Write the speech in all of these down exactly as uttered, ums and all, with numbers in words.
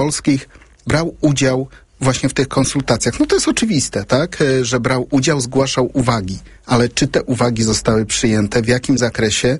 polskich brał udział właśnie w tych konsultacjach. No to jest oczywiste, tak, że brał udział, zgłaszał uwagi, ale czy te uwagi zostały przyjęte, w jakim zakresie,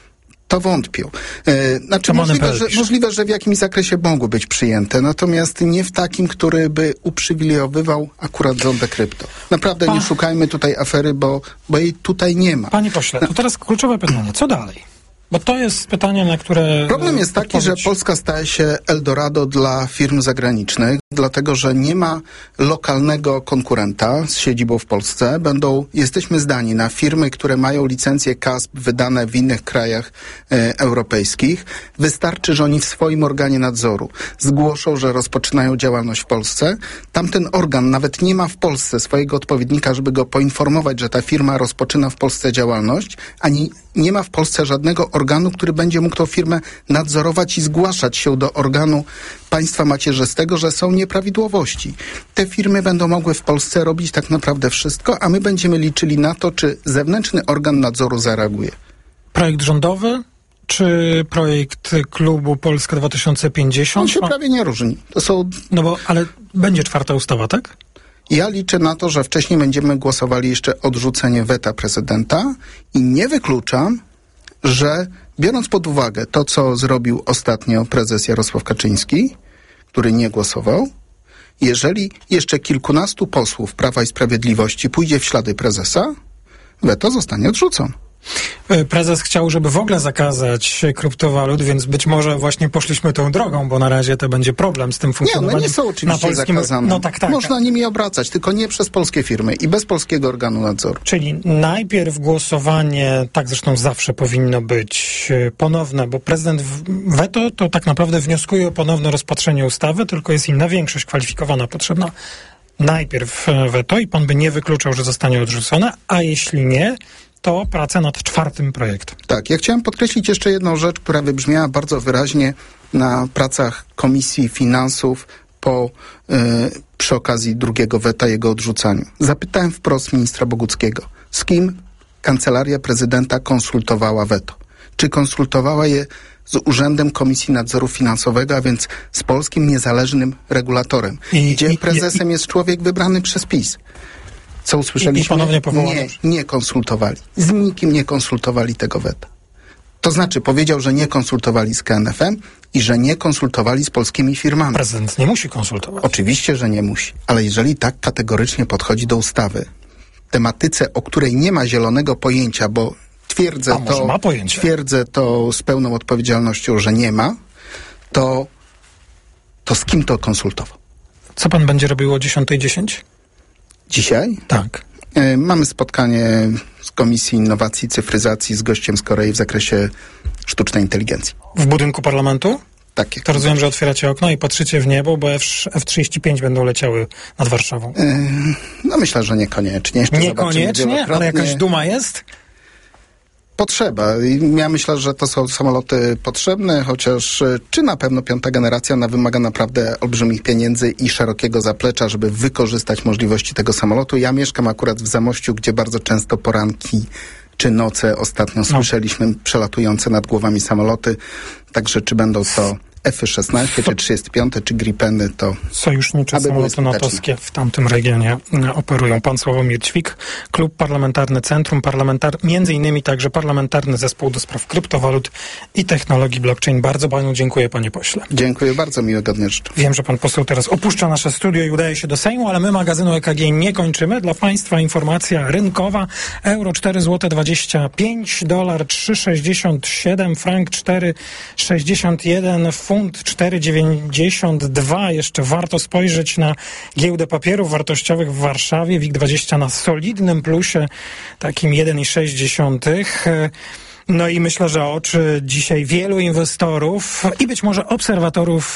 to wątpię. E, znaczy możliwe że, możliwe, że w jakimś zakresie mogły być przyjęte, natomiast nie w takim, który by uprzywilejowywał akurat zondę krypto. Naprawdę pa... nie szukajmy tutaj afery, bo, bo jej tutaj nie ma. Panie pośle, to teraz kluczowe pytanie. Co dalej? Bo to jest pytanie, na które... Problem jest taki, odpowiedź... że Polska staje się Eldorado dla firm zagranicznych, dlatego że nie ma lokalnego konkurenta z siedzibą w Polsce. Będą, jesteśmy zdani na firmy, które mają licencje K A S P wydane w innych krajach e, europejskich. Wystarczy, że oni w swoim organie nadzoru zgłoszą, że rozpoczynają działalność w Polsce. Tamten organ nawet nie ma w Polsce swojego odpowiednika, żeby go poinformować, że ta firma rozpoczyna w Polsce działalność, ani nie ma w Polsce żadnego organu, który będzie mógł tą firmę nadzorować i zgłaszać się do organu państwa macierzystego, że są nieprawidłowości. Te firmy będą mogły w Polsce robić tak naprawdę wszystko, a my będziemy liczyli na to, czy zewnętrzny organ nadzoru zareaguje. Projekt rządowy czy projekt klubu Polska dwa tysiące pięćdziesiąt? On się prawie nie różni. To są... No bo, ale będzie czwarta ustawa, tak? Ja liczę na to, że wcześniej będziemy głosowali jeszcze odrzucenie weta prezydenta i nie wykluczam, że biorąc pod uwagę to, co zrobił ostatnio prezes Jarosław Kaczyński, który nie głosował, jeżeli jeszcze kilkunastu posłów Prawa i Sprawiedliwości pójdzie w ślady prezesa, weto zostanie odrzucone. Prezes chciał, żeby w ogóle zakazać kryptowalut, więc być może właśnie poszliśmy tą drogą, bo na razie to będzie problem z tym funkcjonowaniem. Nie, one nie są oczywiście na polskim... zakazane. No tak, tak. Można nimi obracać, tylko nie przez polskie firmy i bez polskiego organu nadzoru. Czyli najpierw głosowanie, tak zresztą zawsze powinno być ponowne, bo prezydent weto to tak naprawdę wnioskuje o ponowne rozpatrzenie ustawy, tylko jest inna większość kwalifikowana potrzebna. Najpierw weto i pan by nie wykluczał, że zostanie odrzucone, a jeśli nie, to praca nad czwartym projektem. Tak, ja chciałem podkreślić jeszcze jedną rzecz, która wybrzmiała bardzo wyraźnie na pracach Komisji Finansów po, yy, przy okazji drugiego weta, jego odrzucaniu. Zapytałem wprost ministra Boguckiego, z kim Kancelaria Prezydenta konsultowała weto? Czy konsultowała je z Urzędem Komisji Nadzoru Finansowego, a więc z polskim niezależnym regulatorem, I, gdzie i, prezesem i, jest człowiek wybrany przez PiS? Co usłyszeliśmy? Nie, nie konsultowali. Z nikim nie konsultowali tego weta. To znaczy powiedział, że nie konsultowali z K N F em i że nie konsultowali z polskimi firmami. Prezydent nie musi konsultować. Oczywiście, że nie musi. Ale jeżeli tak kategorycznie podchodzi do ustawy, tematyce, o której nie ma zielonego pojęcia, bo twierdzę, to, ma pojęcie. twierdzę to z pełną odpowiedzialnością, że nie ma, to, to z kim to konsultował? Co pan będzie robił o dziesiąta dziesięć? Dzisiaj? Tak. Y, mamy spotkanie z Komisji Innowacji i Cyfryzacji z gościem z Korei w zakresie sztucznej inteligencji. W budynku parlamentu? Tak. Jak to rozumiem, że otwieracie okno i patrzycie w niebo, bo F trzydzieści pięć będą leciały nad Warszawą. Yy, no myślę, że niekoniecznie. Jeszcze niekoniecznie, ale jakaś duma jest? Potrzeba. I ja myślę, że to są samoloty potrzebne, chociaż czy na pewno piąta generacja ona wymaga naprawdę olbrzymich pieniędzy i szerokiego zaplecza, żeby wykorzystać możliwości tego samolotu. Ja mieszkam akurat w Zamościu, gdzie bardzo często poranki czy noce ostatnio słyszeliśmy no. przelatujące nad głowami samoloty. Także czy będą to F szesnaście, czy trzydzieści pięć, czy Gripeny, to... Sojusznicze samoloty natowskie w tamtym regionie operują. Pan Sławomir Ćwik, Klub Parlamentarny Centrum, parlamentar... między innymi także Parlamentarny Zespół do Spraw Kryptowalut i Technologii Blockchain. Bardzo panu dziękuję, panie pośle. Dziękuję bardzo, miłego dnia życzę. Wiem, że pan poseł teraz opuszcza nasze studio i udaje się do Sejmu, ale my magazynu E K G nie kończymy. Dla państwa informacja rynkowa. Euro cztery złote dwadzieścia pięć, dolar trzy sześćdziesiąt siedem, frank cztery sześćdziesiąt jeden, funt cztery dziewięćdziesiąt dwa. Jeszcze warto spojrzeć na giełdę papierów wartościowych w Warszawie. WIG dwadzieścia na solidnym plusie, takim jeden przecinek sześć. No i myślę, że oczy dzisiaj wielu inwestorów i być może obserwatorów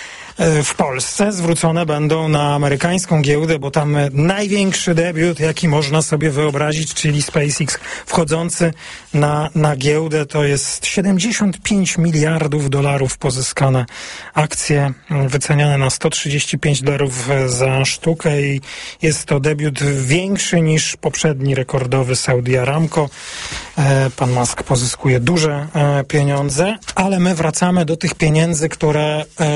w Polsce zwrócone będą na amerykańską giełdę, bo tam największy debiut, jaki można sobie wyobrazić, czyli SpaceX wchodzący na, na giełdę, to jest siedemdziesiąt pięć miliardów dolarów pozyskane akcje wyceniane na sto trzydzieści pięć dolarów za sztukę i jest to debiut większy niż poprzedni rekordowy Saudi Aramco. Pan Musk pozyskuje duże pieniądze, ale my wracamy do tych pieniędzy, które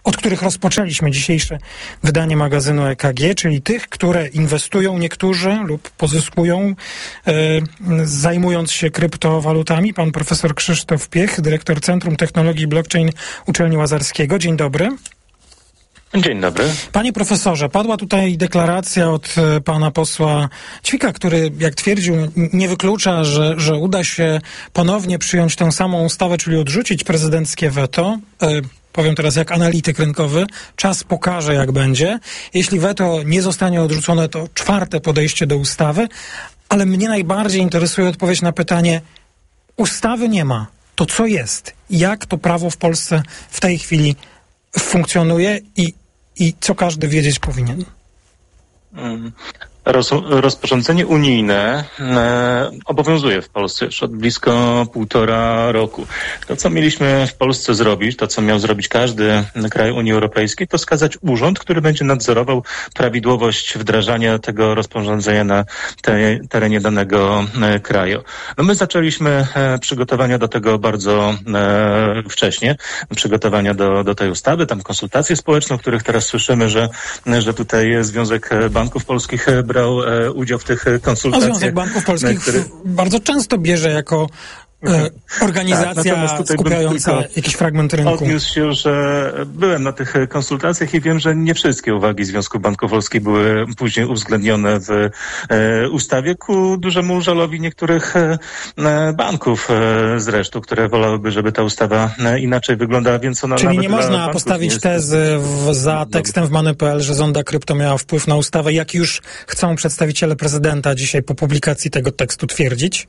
od których rozpoczęliśmy dzisiejsze wydanie magazynu E K G, czyli tych, które inwestują niektórzy lub pozyskują, e, zajmując się kryptowalutami. Pan profesor Krzysztof Piech, dyrektor Centrum Technologii Blockchain Uczelni Łazarskiego. Dzień dobry. Dzień dobry. Panie profesorze, padła tutaj deklaracja od e, pana posła Ćwika, który, jak twierdził, nie wyklucza, że, że uda się ponownie przyjąć tę samą ustawę, czyli odrzucić prezydenckie weto. E, Powiem teraz jak analityk rynkowy, czas pokaże jak będzie. Jeśli weto nie zostanie odrzucone, to czwarte podejście do ustawy, ale mnie najbardziej interesuje odpowiedź na pytanie, ustawy nie ma, to co jest? Jak to prawo w Polsce w tej chwili funkcjonuje i, i co każdy wiedzieć powinien? Mm. Roz, rozporządzenie unijne e, obowiązuje w Polsce już od blisko półtora roku. To, co mieliśmy w Polsce zrobić, to, co miał zrobić każdy kraj Unii Europejskiej, to wskazać urząd, który będzie nadzorował prawidłowość wdrażania tego rozporządzenia na te, terenie danego e, kraju. No my zaczęliśmy e, przygotowania do tego bardzo e, wcześnie, przygotowania do, do tej ustawy, tam konsultacje społeczne, o których teraz słyszymy, że, że tutaj Związek Banków Polskich brał e, udział w tych konsultacjach. A Związek Banków Polskich który... bardzo często bierze jako e, organizacja tak, skupiająca jakiś fragment rynku. Odniósł się, że byłem na tych konsultacjach i wiem, że nie wszystkie uwagi Związku Banków Polskich były później uwzględnione w e, ustawie ku dużemu żalowi niektórych e, banków e, zresztą, które wolałyby, żeby ta ustawa e, inaczej wyglądała, więc ona Czyli nawet nie można postawić jest... tezy w, za tekstem w Money kropka p l, że Zonda Krypto miała wpływ na ustawę, jak już chcą przedstawiciele prezydenta dzisiaj po publikacji tego tekstu twierdzić?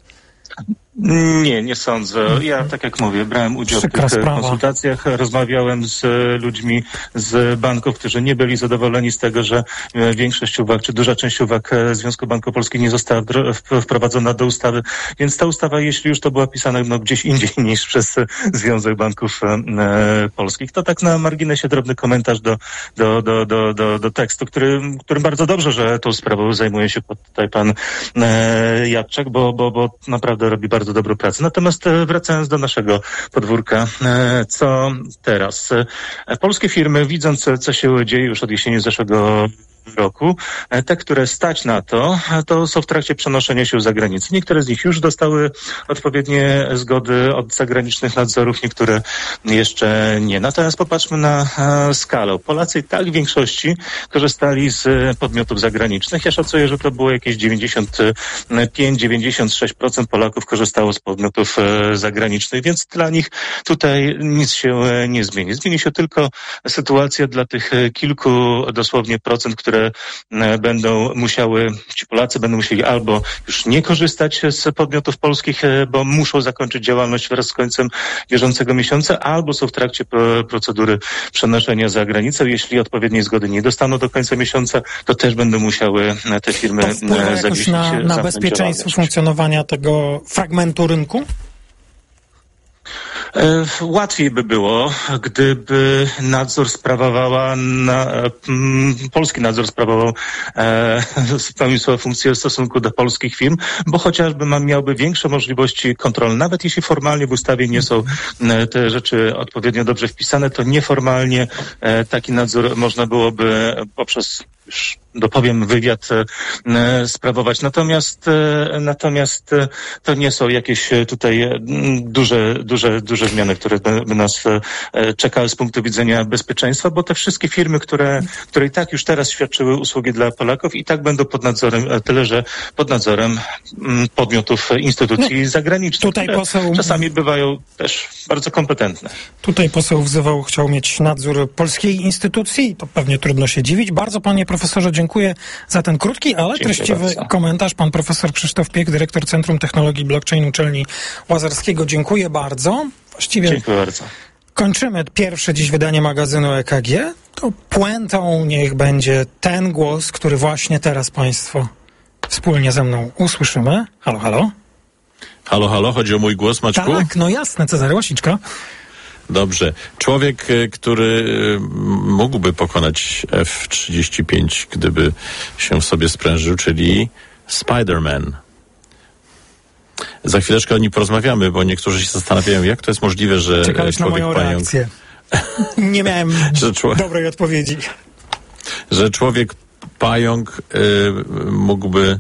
Nie, nie sądzę. Ja, tak jak mówię, brałem udział Przykra w tych sprawa. konsultacjach, rozmawiałem z ludźmi z banków, którzy nie byli zadowoleni z tego, że większość uwag, czy duża część uwag Związku Banków Polskich nie została wprowadzona do ustawy, więc ta ustawa, jeśli już to była pisana no, gdzieś indziej niż przez Związek Banków e, Polskich, to tak na marginesie drobny komentarz do, do, do, do, do, do tekstu, który, którym bardzo dobrze, że tą sprawą zajmuje się tutaj pan e, Jadczak, bo, bo, bo naprawdę robi bardzo bardzo dobrą pracę. Natomiast wracając do naszego podwórka, co teraz? Polskie firmy, widząc, co się dzieje już od jesieni zeszłego roku, te, które stać na to, to są w trakcie przenoszenia się za granicę. Niektóre z nich już dostały odpowiednie zgody od zagranicznych nadzorów, niektóre jeszcze nie. Natomiast popatrzmy na skalę. Polacy i tak w większości korzystali z podmiotów zagranicznych. Ja szacuję, że to było jakieś dziewięćdziesiąt pięć do dziewięćdziesięciu sześciu procent Polaków korzystało z podmiotów zagranicznych, więc dla nich tutaj nic się nie zmieni. Zmieni się tylko sytuacja dla tych kilku dosłownie procent, które które będą musiały, ci Polacy będą musieli albo już nie korzystać z podmiotów polskich, bo muszą zakończyć działalność wraz z końcem bieżącego miesiąca, albo są w trakcie procedury przenoszenia za granicę. Jeśli odpowiedniej zgody nie dostaną do końca miesiąca, to też będą musiały te firmy to wpływa jakoś na, na bezpieczeństwo funkcjonowania tego fragmentu rynku? Łatwiej by było, gdyby nadzór sprawowała, na, m, polski nadzór sprawował e, spełnił swoją funkcję w stosunku do polskich firm, bo chociażby ma, miałby większe możliwości kontroli. Nawet jeśli formalnie w ustawie nie są e, te rzeczy odpowiednio dobrze wpisane, to nieformalnie e, taki nadzór można byłoby poprzez już dopowiem wywiad e, sprawować. Natomiast e, natomiast e, to nie są jakieś tutaj e, duże, duże, duże zmiany, które by, by nas e, czekały z punktu widzenia bezpieczeństwa, bo te wszystkie firmy, które, które i tak już teraz świadczyły usługi dla Polaków, i tak będą pod nadzorem, tyle że pod nadzorem m, podmiotów, instytucji no, zagranicznych, tutaj poseł, czasami bywają też bardzo kompetentne. Tutaj poseł wzywał, chciał mieć nadzór polskiej instytucji, to pewnie trudno się dziwić. Bardzo panie profesorze dziękuję za ten krótki, ale Dziękuję treściwy bardzo. komentarz. Pan profesor Krzysztof Piech, dyrektor Centrum Technologii Blockchain Uczelni Łazarskiego. Dziękuję bardzo. Właściwie Dziękuję bardzo. Kończymy pierwsze dziś wydanie magazynu E K G. To puentą niech będzie ten głos, który właśnie teraz państwo wspólnie ze mną usłyszymy. Halo, halo. Halo, halo, chodzi o mój głos, Maćku? Tak, no jasne, Cezary Łasiczka. Dobrze. Człowiek, który mógłby pokonać F trzydzieści pięć, gdyby się w sobie sprężył, czyli Spider-Man. Za chwileczkę o nim porozmawiamy, bo niektórzy się zastanawiają, jak to jest możliwe, że Czekałeś człowiek na moją pająk reakcję. Nie miałem że człowiek, dobrej odpowiedzi. Że człowiek pająk y, mógłby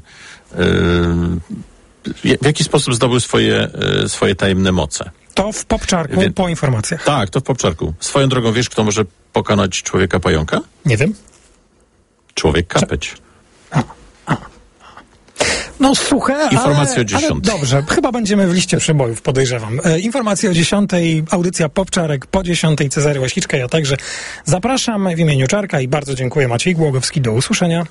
y, w jaki sposób zdobył swoje, y, swoje tajemne moce. To w Popczarku, Wie... po informacjach. Tak, to w Popczarku. Swoją drogą, wiesz, kto może pokonać człowieka pająka? Nie wiem. Człowiek kapeć. A, a. No suche, Informacje ale, o dziesiątej. Ale dobrze, chyba będziemy w liście przebojów, podejrzewam. E, informacje o dziesiątej, audycja Popczarek po dziesiątej, Cezary Łasiczka, ja także zapraszam w imieniu Czarka i bardzo dziękuję. Maciej Głogowski, do usłyszenia.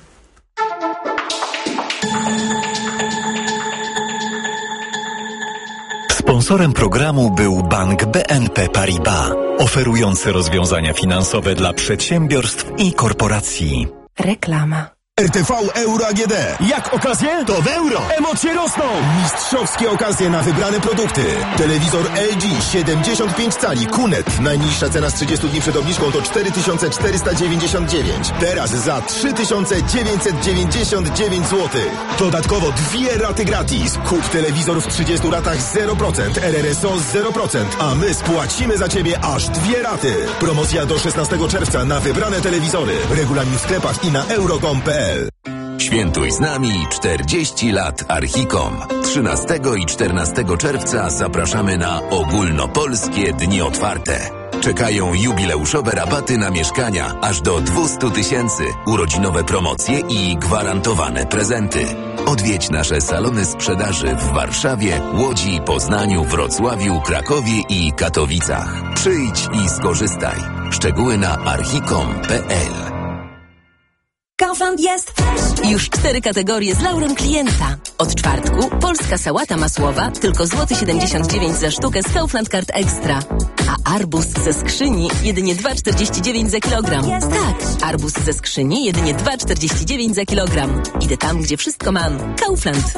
Sponsorem programu był bank B N P Paribas, oferujący rozwiązania finansowe dla przedsiębiorstw i korporacji. Reklama. R T V Euro A G D. Jak okazje? To w euro. Emocje rosną. Mistrzowskie okazje na wybrane produkty. Telewizor L G siedemdziesiąt pięć cali Q N E T. Najniższa cena z trzydziestu dni przed obniżką to cztery tysiące czterysta dziewięćdziesiąt dziewięć. Teraz za trzy tysiące dziewięćset dziewięćdziesiąt dziewięć złotych. Dodatkowo dwie raty gratis. Kup telewizor w trzydziestu ratach zero procent. R R S O zero procent. A my spłacimy za Ciebie aż dwie raty. Promocja do szesnastego czerwca na wybrane telewizory. Regulamin w sklepach i na euro kropka com kropka p l. Świętuj z nami czterdzieści lat Archicom. trzynastego i czternastego czerwca zapraszamy na ogólnopolskie dni otwarte. Czekają jubileuszowe rabaty na mieszkania aż do dwieście tysięcy, urodzinowe promocje i gwarantowane prezenty. Odwiedź nasze salony sprzedaży w Warszawie, Łodzi, Poznaniu, Wrocławiu, Krakowie i Katowicach. Przyjdź i skorzystaj. Szczegóły na archicom kropka p l. Kaufland jest już cztery kategorie z laurem klienta. Od czwartku polska sałata masłowa tylko złoty siedemdziesiąt dziewięć za sztukę z Kaufland Card Extra. A arbuz ze skrzyni jedynie dwa czterdzieści dziewięć za kilogram. Tak, arbuz ze skrzyni jedynie dwa czterdzieści dziewięć za kilogram. Idę tam, gdzie wszystko mam. Kaufland.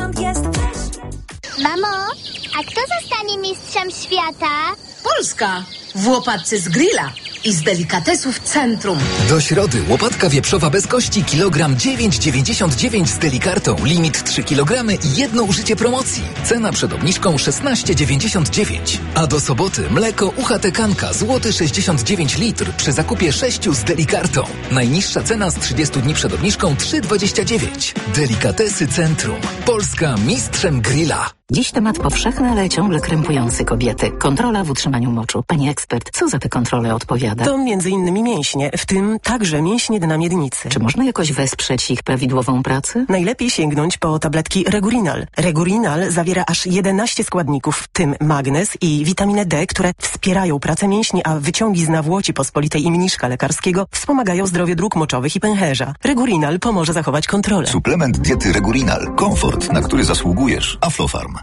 Mamo, a kto zostanie mistrzem świata? Polska. W łopatce z grilla i z delikatesów Centrum. Do środy łopatka wieprzowa bez kości kilogram dziewięć dziewięćdziesiąt dziewięć z delikartą. Limit trzy kilogramy i jedno użycie promocji. Cena przed obniżką szesnaście dziewięćdziesiąt dziewięć. A do soboty mleko U H T Kanka złoty sześćdziesiąt dziewięć litr przy zakupie sześciu z delikartą. Najniższa cena z trzydziestu dni przed obniżką trzy dwadzieścia dziewięć. Delikatesy Centrum. Polska mistrzem grilla. Dziś temat powszechny, ale ciągle krępujący kobiety. Kontrola w utrzymaniu moczu. Pani ekspert, co za te kontrole odpowiada? To między innymi mięśnie, w tym także mięśnie dna miednicy. Czy można jakoś wesprzeć ich prawidłową pracę? Najlepiej sięgnąć po tabletki Regurinal. Regurinal zawiera aż jedenaście składników, w tym magnez i witaminę D, które wspierają pracę mięśni, a wyciągi z nawłoci pospolitej i mniszka lekarskiego wspomagają zdrowie dróg moczowych i pęcherza. Regurinal pomoże zachować kontrolę. Suplement diety Regurinal. Komfort, na który zasługujesz. Aflofarm.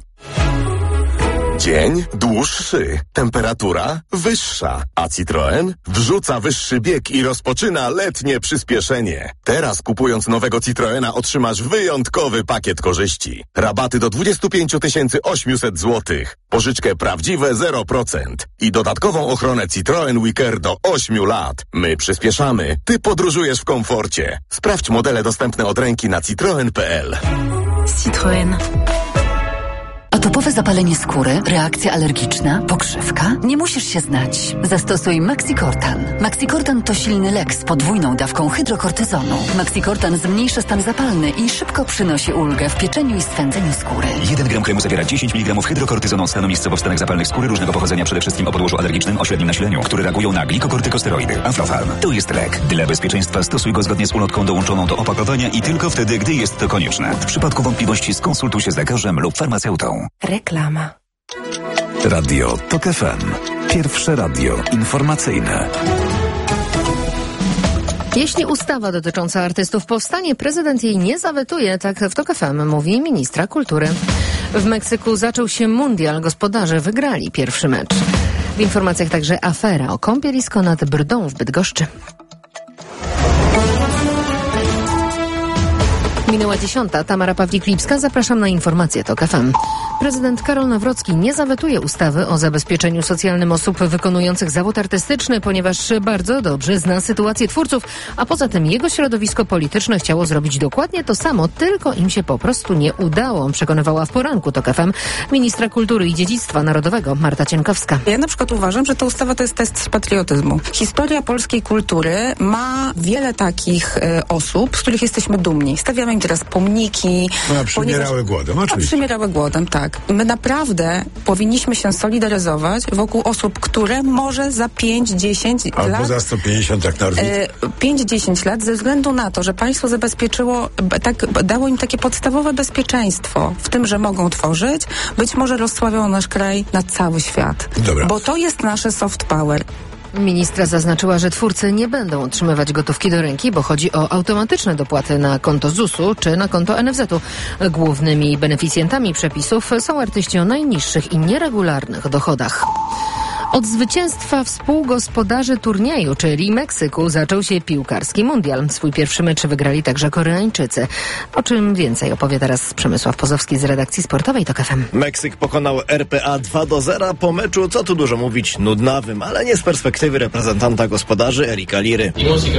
Dzień dłuższy, temperatura wyższa, a Citroen wrzuca wyższy bieg i rozpoczyna letnie przyspieszenie. Teraz kupując nowego Citroena otrzymasz wyjątkowy pakiet korzyści. Rabaty do dwadzieścia pięć tysięcy osiemset złotych, pożyczkę prawdziwe zero procent i dodatkową ochronę Citroen Wicker do ośmiu lat. My przyspieszamy, ty podróżujesz w komforcie. Sprawdź modele dostępne od ręki na citroen kropka p l. Citroen. Atopowe zapalenie skóry, reakcja alergiczna, pokrzywka? Nie musisz się znać. Zastosuj Maxicortan. Maxicortan to silny lek z podwójną dawką hydrokortyzonu. Maxicortan zmniejsza stan zapalny i szybko przynosi ulgę w pieczeniu i swędzeniu skóry. jeden gram kremu zawiera dziesięć miligramów hydrokortyzonu stanu miejscowo w stanach zapalnych skóry różnego pochodzenia, przede wszystkim o podłożu alergicznym o średnim nasileniu, które reagują na glikokortykosteroidy. Aflofarm. To jest lek. Dla bezpieczeństwa stosuj go zgodnie z ulotką dołączoną do opakowania i tylko wtedy, gdy jest to konieczne. W przypadku wątpliwości skonsultuj się z lekarzem lub farmaceutą. Reklama. Radio Tok F M. Pierwsze radio informacyjne. Jeśli ustawa dotycząca artystów powstanie, prezydent jej nie zawetuje, tak w Tok F M mówi ministra kultury. W Meksyku zaczął się mundial, gospodarze wygrali pierwszy mecz. W informacjach także afera o kąpielisko nad Brdą w Bydgoszczy. Minęła dziesiąta. Tamara Pawlik-Lipska. Zapraszam na informacje TOK F M. Prezydent Karol Nawrocki nie zawetuje ustawy o zabezpieczeniu socjalnym osób wykonujących zawód artystyczny, ponieważ bardzo dobrze zna sytuację twórców, a poza tym jego środowisko polityczne chciało zrobić dokładnie to samo, tylko im się po prostu nie udało, przekonywała w poranku TOK F M ministra kultury i dziedzictwa narodowego Marta Cienkowska. Ja na przykład uważam, że ta ustawa to jest test patriotyzmu. Historia polskiej kultury ma wiele takich e, osób, z których jesteśmy dumni. Stawiamy im teraz pomniki. No, przymierały ponieważ... głodem, oczywiście. Przymierały głodem, tak. My naprawdę powinniśmy się solidaryzować wokół osób, które może za pięć dziesięć lat... Albo za sto pięćdziesiąt, jak Norwid. E, pięć dziesięć lat ze względu na to, że państwo zabezpieczyło, tak, dało im takie podstawowe bezpieczeństwo w tym, że mogą tworzyć, być może rozsławiało nasz kraj na cały świat. Dobra. Bo to jest nasze soft power. Ministra zaznaczyła, że twórcy nie będą otrzymywać gotówki do ręki, bo chodzi o automatyczne dopłaty na konto zusu czy na konto en ef zetu. Głównymi beneficjentami przepisów są artyści o najniższych i nieregularnych dochodach. Od zwycięstwa współgospodarzy turnieju, czyli Meksyku, zaczął się piłkarski mundial. Swój pierwszy mecz wygrali także Koreańczycy. O czym więcej opowie teraz Przemysław Pozowski z redakcji sportowej TOK F M. Meksyk pokonał er pe a dwa do zera po meczu, co tu dużo mówić, nudnawym, ale nie z perspektywy reprezentanta gospodarzy Erika Liry.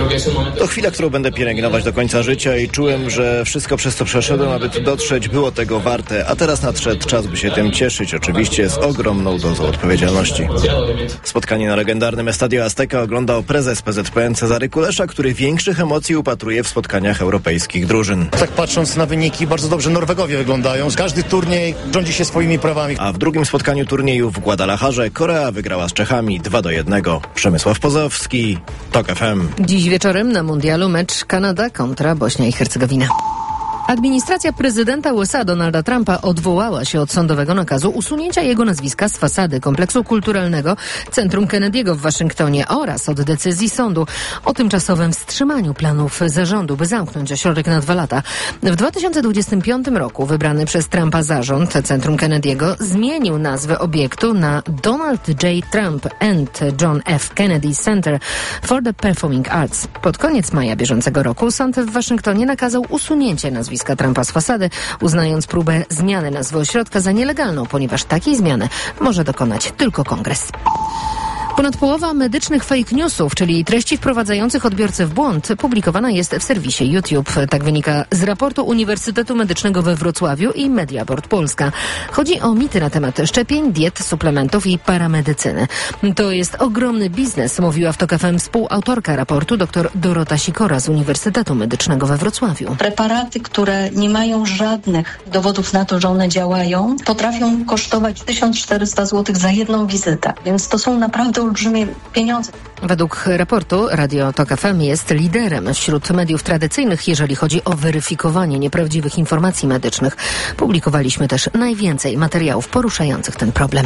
To chwila, którą będę pielęgnować do końca życia i czułem, że wszystko przez co przeszedłem, aby tu dotrzeć, było tego warte, a teraz nadszedł czas, by się tym cieszyć, oczywiście z ogromną dozą odpowiedzialności. Spotkanie na legendarnym Estadio Azteca oglądał prezes pe zet pe en Cezary Kulesza, który większych emocji upatruje w spotkaniach europejskich drużyn. Tak patrząc na wyniki, bardzo dobrze Norwegowie wyglądają. Każdy turniej rządzi się swoimi prawami. A w drugim spotkaniu turnieju w Guadalajarze Korea wygrała z Czechami dwa do jednego. Przemysław Pozowski, TOK F M. Dziś wieczorem na mundialu mecz Kanada kontra Bośnia i Hercegowina. Administracja prezydenta U S A Donalda Trumpa odwołała się od sądowego nakazu usunięcia jego nazwiska z fasady kompleksu kulturalnego Centrum Kennedy'ego w Waszyngtonie oraz od decyzji sądu o tymczasowym wstrzymaniu planów zarządu, by zamknąć ośrodek na dwa lata. W dwa tysiące dwudziestym piątym roku wybrany przez Trumpa zarząd Centrum Kennedy'ego zmienił nazwę obiektu na Donald J. Trump and John F. Kennedy Center for the Performing Arts. Pod koniec maja bieżącego roku sąd w Waszyngtonie nakazał usunięcie nazwiska Trumpa z fasady, uznając próbę zmiany nazwy ośrodka za nielegalną, ponieważ takiej zmiany może dokonać tylko Kongres. Ponad połowa medycznych fake newsów, czyli treści wprowadzających odbiorcę w błąd, publikowana jest w serwisie YouTube. Tak wynika z raportu Uniwersytetu Medycznego we Wrocławiu i Mediaport Polska. Chodzi o mity na temat szczepień, diet, suplementów i paramedycyny. To jest ogromny biznes, mówiła w TOK F M współautorka raportu dr Dorota Sikora z Uniwersytetu Medycznego we Wrocławiu. Preparaty, które nie mają żadnych dowodów na to, że one działają, potrafią kosztować tysiąc czterysta złotych za jedną wizytę, więc to są naprawdę olbrzymie pieniądze. Według raportu Radio TOK F M jest liderem wśród mediów tradycyjnych, jeżeli chodzi o weryfikowanie nieprawdziwych informacji medycznych. Publikowaliśmy też najwięcej materiałów poruszających ten problem.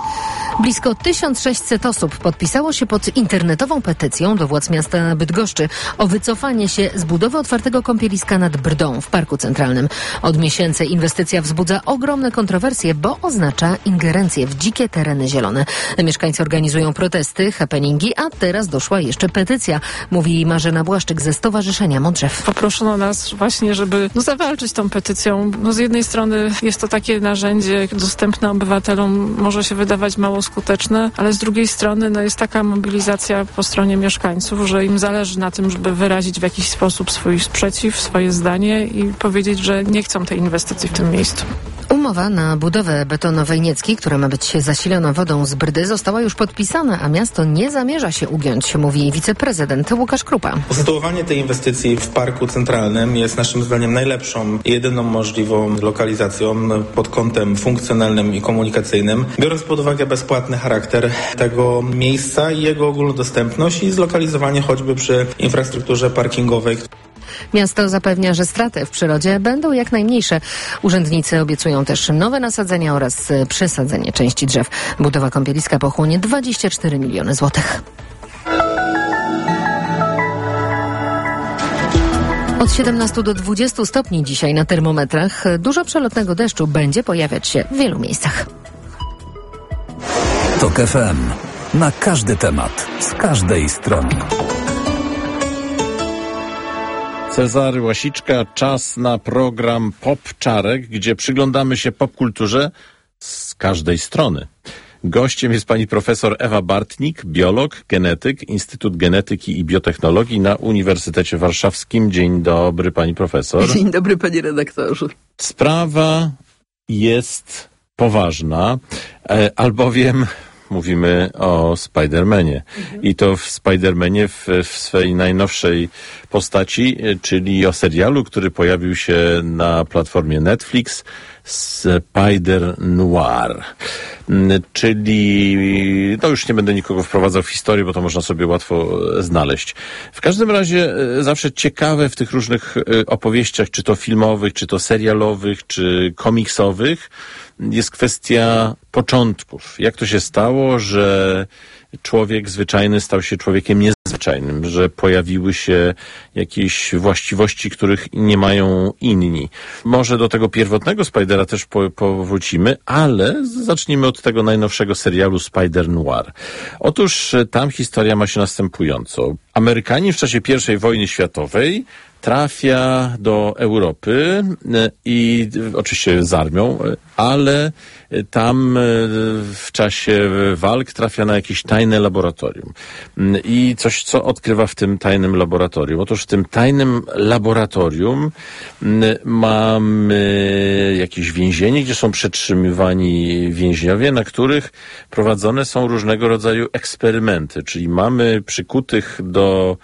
Blisko tysiąc sześćset osób podpisało się pod internetową petycją do władz miasta Bydgoszczy o wycofanie się z budowy otwartego kąpieliska nad Brdą w Parku Centralnym. Od miesięcy inwestycja wzbudza ogromne kontrowersje, bo oznacza ingerencję w dzikie tereny zielone. Mieszkańcy organizują protesty, happeningi, a teraz doszła jeszcze petycja, mówi Marzena Błaszczyk ze Stowarzyszenia Modrzew. Poproszono nas właśnie, żeby no, zawalczyć tą petycją. No, z jednej strony jest to takie narzędzie dostępne obywatelom, może się wydawać mało skuteczne, ale z drugiej strony no, jest taka mobilizacja po stronie mieszkańców, że im zależy na tym, żeby wyrazić w jakiś sposób swój sprzeciw, swoje zdanie i powiedzieć, że nie chcą tej inwestycji w tym miejscu. Umowa na budowę betonowej Niecki, która ma być zasilona wodą z Brdy, została już podpisana, a miasto nie zamierza się ugiąć, mówi wiceprezydent Łukasz Krupa. Usytuowanie tej inwestycji w Parku Centralnym jest naszym zdaniem najlepszą i jedyną możliwą lokalizacją pod kątem funkcjonalnym i komunikacyjnym, biorąc pod uwagę bezpłatny charakter tego miejsca i jego ogólnodostępność i zlokalizowanie choćby przy infrastrukturze parkingowej. Miasto zapewnia, że straty w przyrodzie będą jak najmniejsze. Urzędnicy obiecują też nowe nasadzenia oraz przesadzenie części drzew. Budowa kąpieliska pochłonie dwadzieścia cztery miliony złotych. Od siedemnastu do dwudziestu stopni dzisiaj na termometrach. Dużo przelotnego deszczu będzie pojawiać się w wielu miejscach. TOK F M. Na każdy temat, z każdej strony. Cezary Łasiczka, czas na program Pop Czarek, gdzie przyglądamy się popkulturze z każdej strony. Gościem jest pani profesor Ewa Bartnik, biolog, genetyk, Instytut Genetyki i Biotechnologii na Uniwersytecie Warszawskim. Dzień dobry, pani profesor. Dzień dobry, panie redaktorze. Sprawa jest poważna, albowiem mówimy o Spidermanie. Mhm. I to w Spidermanie w, w swej najnowszej postaci, czyli o serialu, który pojawił się na platformie Netflix, Spider Noir. Czyli, no już nie będę nikogo wprowadzał w historię, bo to można sobie łatwo znaleźć. W każdym razie zawsze ciekawe w tych różnych opowieściach, czy to filmowych, czy to serialowych, czy komiksowych, jest kwestia początków. Jak to się stało, że człowiek zwyczajny stał się człowiekiem niezwyczajnym, że pojawiły się jakieś właściwości, których nie mają inni. Może do tego pierwotnego Spidera też po, powrócimy, ale zacznijmy od tego najnowszego serialu Spider Noir. Otóż tam historia ma się następująco. Amerykanin w czasie pierwszej wojny światowej trafia do Europy i oczywiście z armią, ale tam w czasie walk trafia na jakieś tajne laboratorium. I coś, co odkrywa w tym tajnym laboratorium. Otóż w tym tajnym laboratorium mamy jakieś więzienie, gdzie są przetrzymywani więźniowie, na których prowadzone są różnego rodzaju eksperymenty. Czyli mamy przykutych do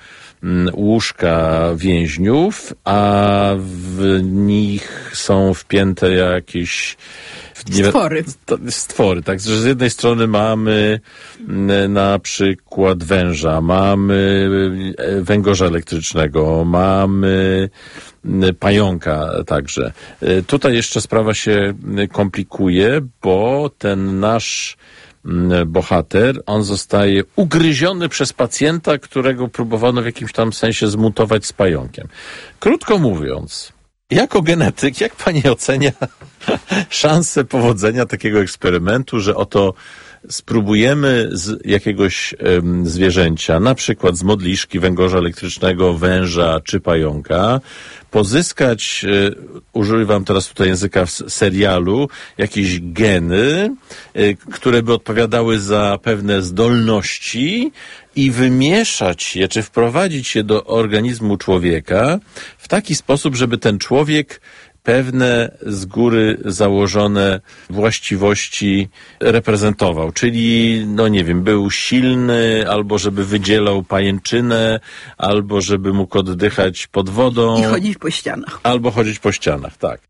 łóżka więźniów, a w nich są wpięte jakieś nie, stwory. Stwory, tak. Z jednej strony mamy na przykład węża, mamy węgorza elektrycznego, mamy pająka także. Tutaj jeszcze sprawa się komplikuje, bo ten nasz bohater, on zostaje ugryziony przez pacjenta, którego próbowano w jakimś tam sensie zmutować z pająkiem. Krótko mówiąc, jako genetyk, jak pani ocenia szansę powodzenia takiego eksperymentu, że oto spróbujemy z jakiegoś um, zwierzęcia, na przykład z modliszki, węgorza elektrycznego, węża czy pająka, pozyskać, y, używam teraz tutaj języka w serialu, jakieś geny, y, które by odpowiadały za pewne zdolności i wymieszać je, czy wprowadzić je do organizmu człowieka w taki sposób, żeby ten człowiek pewne z góry założone właściwości reprezentował. Czyli, no nie wiem, był silny, albo żeby wydzielał pajęczynę, albo żeby mógł oddychać pod wodą. I chodzić po ścianach. Albo chodzić po ścianach, tak.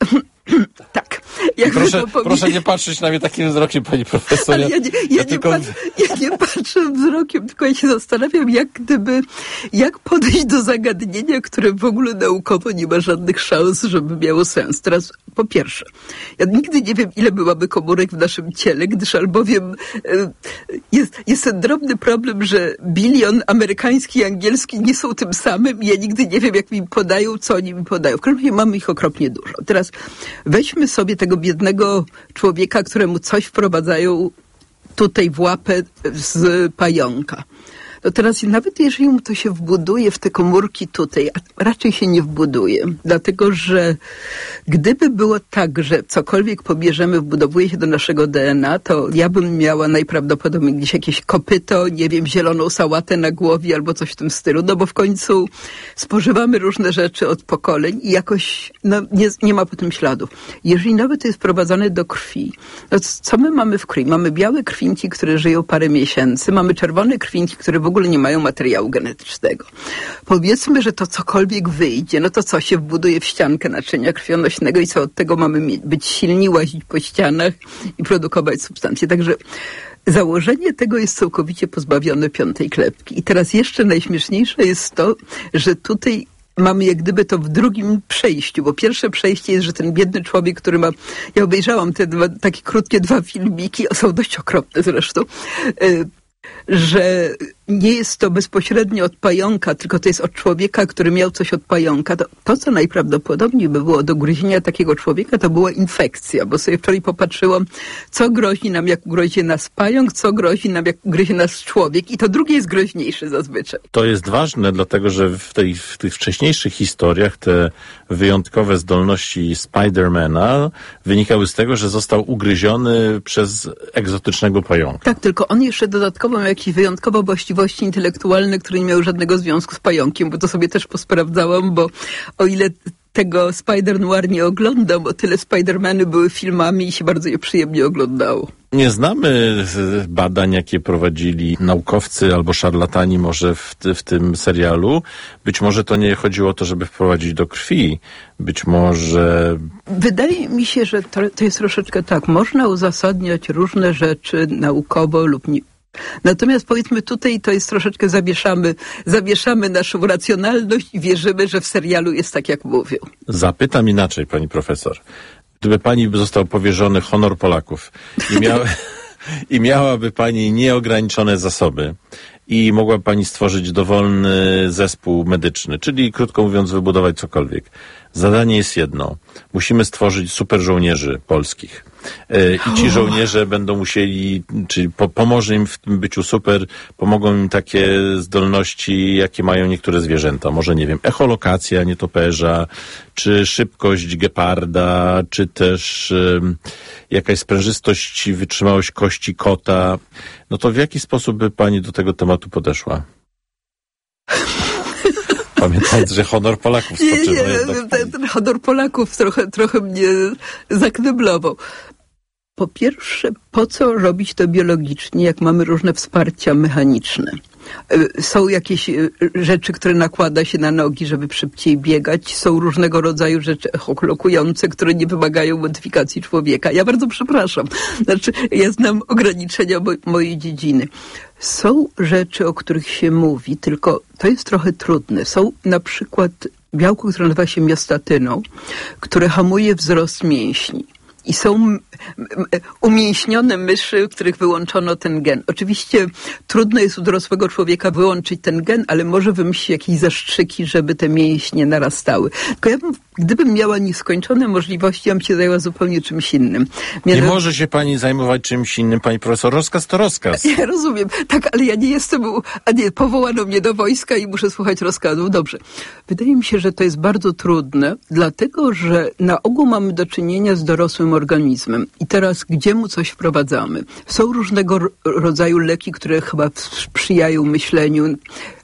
Tak. Proszę, proszę nie patrzeć na mnie takim wzrokiem, pani profesor. Ale ja nie, ja, ja, tylko... nie patrzę, ja nie patrzę wzrokiem, tylko ja się zastanawiam, jak gdyby, jak podejść do zagadnienia, które w ogóle naukowo nie ma żadnych szans, żeby miało sens. Teraz, po pierwsze, ja nigdy nie wiem, ile byłaby komórek w naszym ciele, gdyż albowiem jest, jest ten drobny problem, że bilion amerykański i angielski nie są tym samym i ja nigdy nie wiem, jak mi podają, co oni mi podają. W każdym razie mamy ich okropnie dużo. Teraz weźmy sobie tego biednego człowieka, któremu coś wprowadzają tutaj w łapę z pająka. No teraz nawet jeżeli mu to się wbuduje w te komórki tutaj, a raczej się nie wbuduje, dlatego że gdyby było tak, że cokolwiek pobierzemy, wbudowuje się do naszego D N A, to ja bym miała najprawdopodobniej gdzieś jakieś kopyto, nie wiem, zieloną sałatę na głowie albo coś w tym stylu, no bo w końcu spożywamy różne rzeczy od pokoleń i jakoś no, nie, nie ma po tym śladów. Jeżeli nawet to jest wprowadzane do krwi, no co my mamy w krwi? Mamy białe krwinki, które żyją parę miesięcy, mamy czerwone krwinki, które w ogóle nie mają materiału genetycznego. Powiedzmy, że to cokolwiek wyjdzie, no to co się wbuduje w ściankę naczynia krwionośnego i co od tego mamy mieć, być silni, łazić po ścianach i produkować substancje. Także założenie tego jest całkowicie pozbawione piątej klepki. I teraz jeszcze najśmieszniejsze jest to, że tutaj mamy jak gdyby to w drugim przejściu, bo pierwsze przejście jest, że ten biedny człowiek, który ma, ja obejrzałam te dwa, takie krótkie dwa filmiki, są dość okropne zresztą, yy, że nie jest to bezpośrednio od pająka, tylko to jest od człowieka, który miał coś od pająka, to, to co najprawdopodobniej by było do ugryzienia takiego człowieka, to była infekcja, bo sobie wczoraj popatrzyłam, co grozi nam, jak ugryzie nas pająk, co grozi nam, jak ugryzie nas człowiek i to drugie jest groźniejsze zazwyczaj. To jest ważne, dlatego że w, tej, w tych wcześniejszych historiach te wyjątkowe zdolności Spidermana wynikały z tego, że został ugryziony przez egzotycznego pająka. Tak, tylko on jeszcze dodatkowo miał jakieś wyjątkowe właściwości intelektualne, które nie miały żadnego związku z pająkiem, bo to sobie też posprawdzałam, bo o ile tego Spider-Noir nie oglądam, o tyle Spider-Many były filmami i się bardzo je przyjemnie oglądało. Nie znamy badań, jakie prowadzili naukowcy albo szarlatani może w, w tym serialu. Być może to nie chodziło o to, żeby wprowadzić do krwi. Być może... Wydaje mi się, że to, to jest troszeczkę tak. Można uzasadniać różne rzeczy naukowo lub nie. Natomiast powiedzmy tutaj to jest troszeczkę zawieszamy, zawieszamy naszą racjonalność i wierzymy, że w serialu jest tak, jak mówią. Zapytam inaczej, pani profesor. Gdyby pani został powierzony honor Polaków i, miał, i miałaby pani nieograniczone zasoby i mogła pani stworzyć dowolny zespół medyczny, czyli krótko mówiąc wybudować cokolwiek. Zadanie jest jedno. Musimy stworzyć super żołnierzy polskich. I ci żołnierze będą musieli, czyli po, pomoże im w tym byciu super, pomogą im takie zdolności, jakie mają niektóre zwierzęta. Może, nie wiem, echolokacja nietoperza, czy szybkość geparda, czy też um, jakaś sprężystość i wytrzymałość kości kota. No to w jaki sposób by pani do tego tematu podeszła? Pamiętając, że honor Polaków spoczywa. Nie, nie, ten, ten honor Polaków trochę, trochę mnie zakneblował. Po pierwsze, po co robić to biologicznie, jak mamy różne wsparcia mechaniczne? Są jakieś rzeczy, które nakłada się na nogi, żeby szybciej biegać. Są różnego rodzaju rzeczy echolokujące, które nie wymagają modyfikacji człowieka. Ja bardzo przepraszam. Znaczy, ja znam ograniczenia mo- mojej dziedziny. Są rzeczy, o których się mówi, tylko to jest trochę trudne. Są na przykład białko, które nazywa się miostatyną, które hamuje wzrost mięśni. I są umięśnione myszy, w których wyłączono ten gen. Oczywiście trudno jest u dorosłego człowieka wyłączyć ten gen, ale może wymyślić jakieś zastrzyki, żeby te mięśnie narastały. Tylko ja bym, gdybym miała nieskończone możliwości, ja bym się zajęła zupełnie czymś innym. Mianowicie... Nie może się pani zajmować czymś innym, pani profesor. Rozkaz to rozkaz. Ja rozumiem. Tak, ale ja nie jestem, a nie, powołano mnie do wojska i muszę słuchać rozkazów. Dobrze. Wydaje mi się, że to jest bardzo trudne, dlatego, że na ogół mamy do czynienia z dorosłym organizmem. I teraz gdzie mu coś wprowadzamy? Są różnego rodzaju leki, które chyba sprzyjają myśleniu,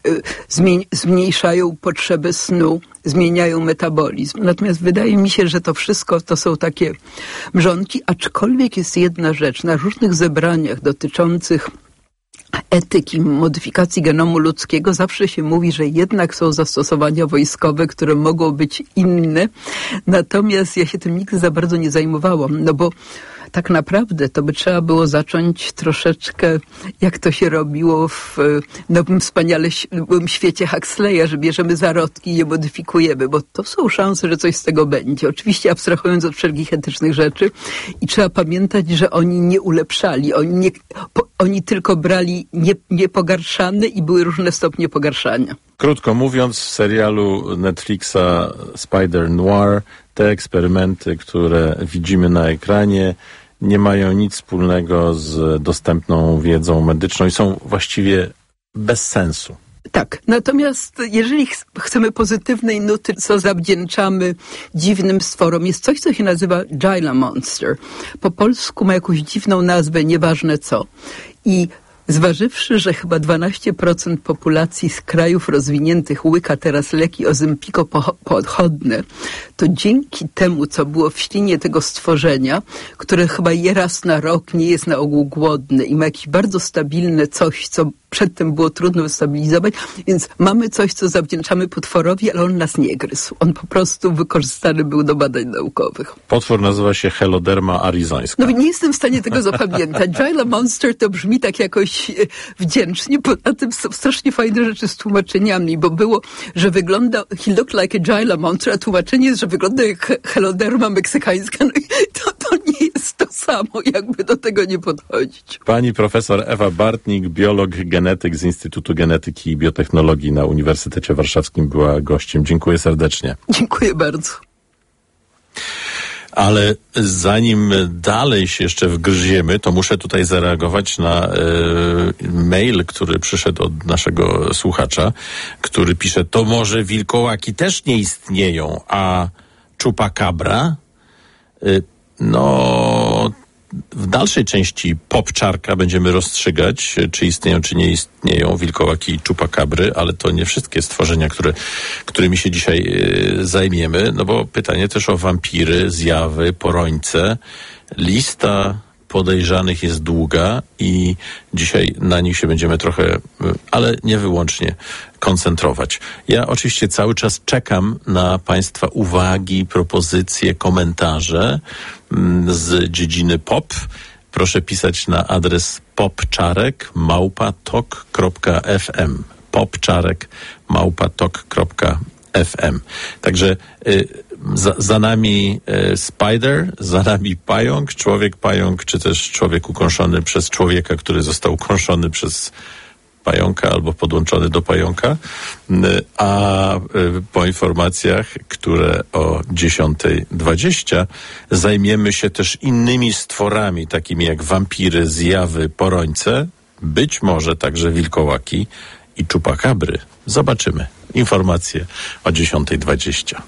zmniejszają potrzebę snu, zmieniają metabolizm. Natomiast wydaje mi się, że to wszystko to są takie mrzonki, aczkolwiek jest jedna rzecz. Na różnych zebraniach dotyczących etyki modyfikacji genomu ludzkiego zawsze się mówi, że jednak są zastosowania wojskowe, które mogą być inne. Natomiast ja się tym nigdy za bardzo nie zajmowałam, no bo tak naprawdę to by trzeba było zacząć troszeczkę, jak to się robiło w nowym, wspaniale nowym świecie Huxleya, że bierzemy zarodki i je modyfikujemy, bo to są szanse, że coś z tego będzie. Oczywiście abstrahując od wszelkich etycznych rzeczy i trzeba pamiętać, że oni nie ulepszali, oni, nie, po, oni tylko brali nie, niepogarszane i były różne stopnie pogarszania. Krótko mówiąc, w serialu Netflixa Spider-Noir te eksperymenty, które widzimy na ekranie, nie mają nic wspólnego z dostępną wiedzą medyczną i są właściwie bez sensu. Tak, natomiast jeżeli ch- chcemy pozytywnej nuty, co zawdzięczamy dziwnym stworom, jest coś, co się nazywa Gila Monster. Po polsku ma jakąś dziwną nazwę, nieważne co. I zważywszy, że chyba dwanaście procent populacji z krajów rozwiniętych łyka teraz leki ozempiko-podchodne, to dzięki temu, co było w ślinie tego stworzenia, które chyba je raz na rok, nie jest na ogół głodne i ma jakieś bardzo stabilne coś, co przedtem było trudno wystabilizować, więc mamy coś, co zawdzięczamy potworowi, ale on nas nie gryzł. On po prostu wykorzystany był do badań naukowych. Potwór nazywa się Heloderma arizońska. No nie jestem w stanie tego zapamiętać. Gila Monster to brzmi tak jakoś wdzięcznie, poza tym są strasznie fajne rzeczy z tłumaczeniami, bo było, że wygląda, he looked like a Gila Monster, a tłumaczenie jest, że wygląda jak Heloderma meksykańska, no i to, to nie nie jest to samo, jakby do tego nie podchodzić. Pani profesor Ewa Bartnik, biolog, genetyk z Instytutu Genetyki i Biotechnologii na Uniwersytecie Warszawskim, była gościem. Dziękuję serdecznie. Dziękuję bardzo. Ale zanim dalej się jeszcze wgryziemy, to muszę tutaj zareagować na e, mail, który przyszedł od naszego słuchacza, który pisze: to może wilkołaki też nie istnieją, a chupacabra? E, no... W dalszej części Popczarka będziemy rozstrzygać, czy istnieją, czy nie istnieją wilkołaki i chupacabry, ale to nie wszystkie stworzenia, które, którymi się dzisiaj y, zajmiemy, no bo pytanie też o wampiry, zjawy, porońce. Lista podejrzanych jest długa i dzisiaj na nich się będziemy trochę, ale nie wyłącznie, koncentrować. Ja oczywiście cały czas czekam na Państwa uwagi, propozycje, komentarze z dziedziny pop. Proszę pisać na adres popczarek małpa tok kropka f m. popczarek małpa tok kropka f m. Także y, za, za nami y, spider, za nami pająk, człowiek pająk, czy też człowiek ukąszony przez człowieka, który został ukąszony przez pająka albo podłączony do pająka. Y, a y, po informacjach, które o dziesiąta dwadzieścia zajmiemy się też innymi stworami, takimi jak wampiry, zjawy, porońce, być może także wilkołaki i chupacabry. Zobaczymy. Informacje o dziesiąta dwadzieścia.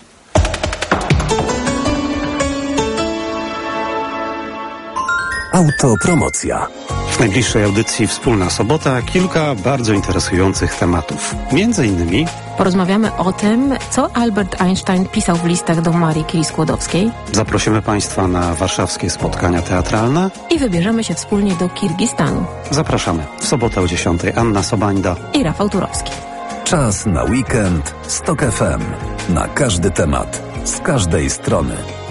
Autopromocja. W najbliższej audycji Wspólna Sobota kilka bardzo interesujących tematów. Między innymi porozmawiamy o tym, co Albert Einstein pisał w listach do Marii Curie-Skłodowskiej. Zaprosimy Państwa na warszawskie spotkania teatralne i wybierzemy się wspólnie do Kirgistanu. Zapraszamy w sobotę o dziesiątej. Anna Sobańda i Rafał Turowski. Czas na weekend z Tok F M. Na każdy temat, z każdej strony.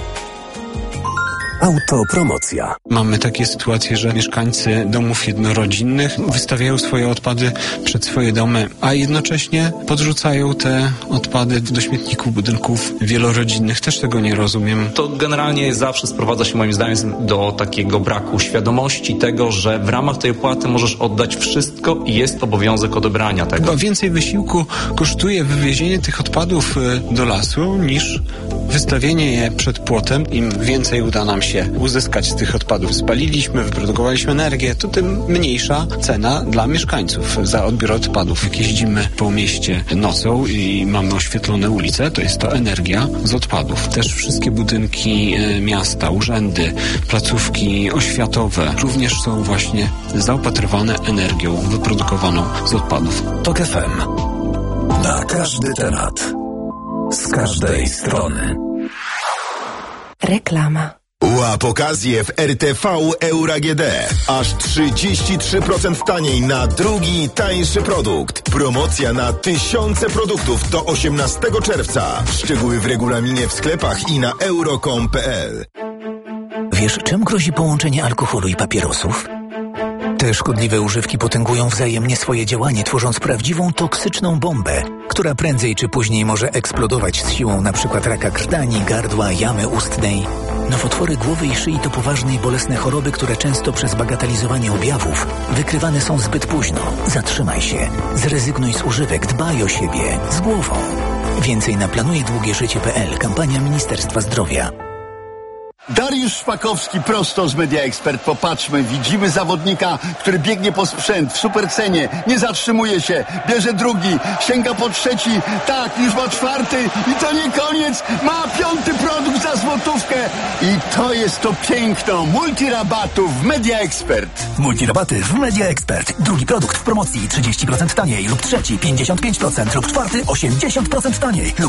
Autopromocja. Mamy takie sytuacje, że mieszkańcy domów jednorodzinnych wystawiają swoje odpady przed swoje domy, a jednocześnie podrzucają te odpady do śmietników budynków wielorodzinnych. Też tego nie rozumiem. To generalnie zawsze sprowadza się moim zdaniem do takiego braku świadomości tego, że w ramach tej opłaty możesz oddać wszystko i jest obowiązek odebrania tego. Chyba więcej wysiłku kosztuje wywiezienie tych odpadów do lasu niż wystawienie je przed płotem. Im więcej uda nam się uzyskać z tych odpadów. Spaliliśmy, wyprodukowaliśmy energię, to tym mniejsza cena dla mieszkańców za odbiór odpadów. Jak jeździmy po mieście nocą i mamy oświetlone ulice, to jest to energia z odpadów. Też wszystkie budynki miasta, urzędy, placówki oświatowe również są właśnie zaopatrywane energią wyprodukowaną z odpadów. Tok F M. Na każdy temat. Z każdej strony. Reklama. Łap okazję w R T V Euro A G D. Aż trzydzieści trzy procent taniej na drugi, tańszy produkt. Promocja na tysiące produktów do osiemnastego czerwca. Szczegóły w regulaminie w sklepach i na euro kropka com kropka p l. Wiesz, czym grozi połączenie alkoholu i papierosów? Te szkodliwe używki potęgują wzajemnie swoje działanie, tworząc prawdziwą toksyczną bombę, która prędzej czy później może eksplodować z siłą np. raka krtani, gardła, jamy ustnej. Nowotwory głowy i szyi to poważne i bolesne choroby, które często przez bagatelizowanie objawów wykrywane są zbyt późno. Zatrzymaj się, zrezygnuj z używek, dbaj o siebie, z głową. Więcej na planuję długie życie kropka p l. Kampania Ministerstwa Zdrowia. Dariusz Szpakowski prosto z Media Expert. Popatrzmy, widzimy zawodnika, który biegnie po sprzęt w supercenie, nie zatrzymuje się, bierze drugi, sięga po trzeci, tak, już ma czwarty i to nie koniec, ma piąty produkt za złotówkę i to jest to piękno multirabatów w Media Expert. Multirabaty w Media Expert. Drugi produkt w promocji trzydzieści procent taniej lub trzeci pięćdziesiąt pięć procent lub czwarty osiemdziesiąt procent taniej.